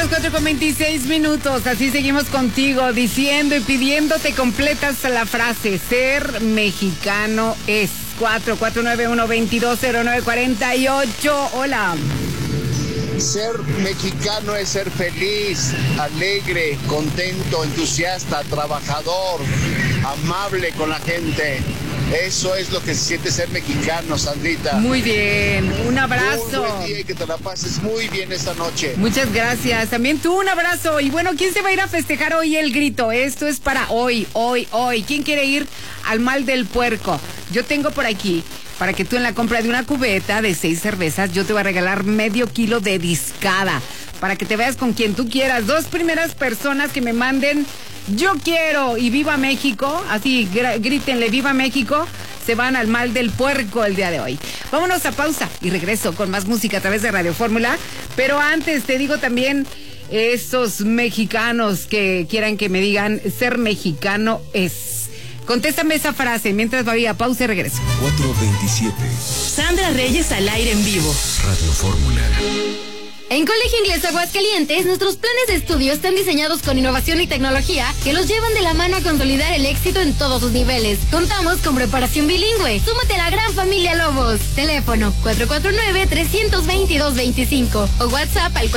las 4:26. Así seguimos contigo, diciendo y pidiéndote completas la frase: ser mexicano es. 449-122-0948. Hola. Ser mexicano es ser feliz, alegre, contento, entusiasta, trabajador, amable con la gente. Eso es lo que se siente ser mexicano, Sandrita. Muy bien, un abrazo. Un buen día y que te la pases muy bien esta noche. Muchas gracias. También tú, un abrazo. Y bueno, ¿quién se va a ir a festejar hoy el grito? Esto es para hoy. ¿Quién quiere ir al Mal del Puerco? Yo tengo por aquí, para que tú en la compra de una cubeta de 6 cervezas, yo te voy a regalar medio kilo de discada, para que te veas con quien tú quieras. 2 primeras personas que me manden "yo quiero" y "viva México", así grítenle "viva México", se van al Mal del Puerco el día de hoy. Vámonos a pausa y regreso con más música a través de Radio Fórmula. Pero antes te digo también, esos mexicanos que quieran que me digan ser mexicano es. Contéstame esa frase mientras voy a pausa y regreso. 4:27. Sandra Reyes al aire en vivo. Radio Fórmula. En Colegio Inglés Aguascalientes, nuestros planes de estudio están diseñados con innovación y tecnología que los llevan de la mano a consolidar el éxito en todos sus niveles. Contamos con preparación bilingüe. Súmate a la gran familia Lobos. Teléfono 449-322-25 o WhatsApp al